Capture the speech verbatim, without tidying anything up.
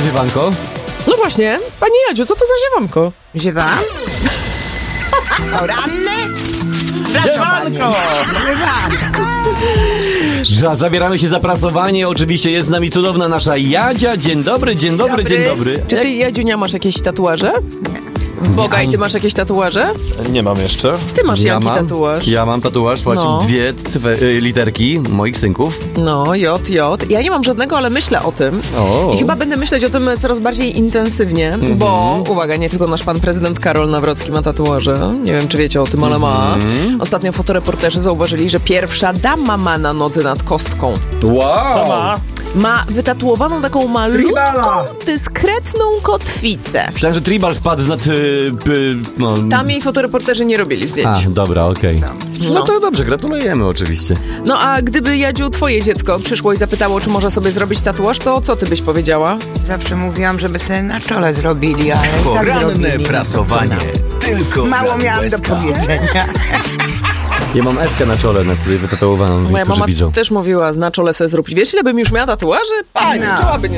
ziewanko? No właśnie, pani Jadziu, co to za ziewanko? Ziewan? O, ranne? Ziewanko! Ziewanko! Że zabieramy się za prasowanie. Oczywiście jest z nami cudowna nasza Jadzia. Dzień dobry, dzień dobry, Dobry. dzień dobry. Czy ty, Jadziunia, masz jakieś tatuaże? Nie. Boga, i ty masz jakieś tatuaże? Nie mam jeszcze. Ty masz Ja jaki mam, tatuaż? ja mam tatuaż, słuchajcie, No. dwie cyfer, y, literki moich synków. No, J, J. Ja nie mam żadnego, ale myślę o tym. O. I chyba będę myśleć o tym coraz bardziej intensywnie, Mhm. bo, uwaga, nie tylko nasz pan prezydent Karol Nawrocki ma tatuaże. Nie wiem, czy wiecie o tym, ale ma. Mhm. Ostatnio fotoreporterzy zauważyli, że pierwsza dama ma na nodze nad kostką. Wow! Ma wytatuowaną taką malutką, Tribala. dyskretną kotwicę. Myślałem, że tribal spadł z nad... Y, y, no. Tam jej fotoreporterzy nie robili zdjęć. A, dobra, okej. No. No. to dobrze, gratulujemy oczywiście. No a gdyby, Jadziu, twoje dziecko przyszło i zapytało, czy może sobie zrobić tatuaż, to co ty byś powiedziała? Zawsze mówiłam, żeby sobie na czole zrobili, ale tak Poranne zrobili. prasowanie. Tylko Mało w miałam do Radiu S K. powiedzenia. Ja mam eskę na czole, na której wytatuowaną. Moja niektórzy mama widzą. też mówiła, na czole sobie zrób. Wiesz, ile bym już miała tatuaży? Pani, No. czoła by nie